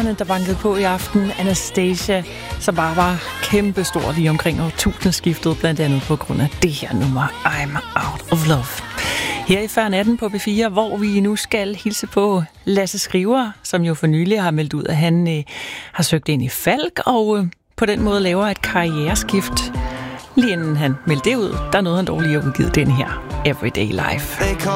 der bankede på i aften. Anastasia, som bare var kæmpestor lige omkring årtusindskiftet, blandt andet på grund af det her nummer, I'm Out of Love. Her i Før Natten på B4, hvor vi nu skal hilse på Lasse Skriver, som jo for nylig har meldt ud, at han har søgt ind i Falk, og på den måde laver et karriereskift. Lige inden han meldte det ud, der nåede han dog lige at udgive den her Everyday Life.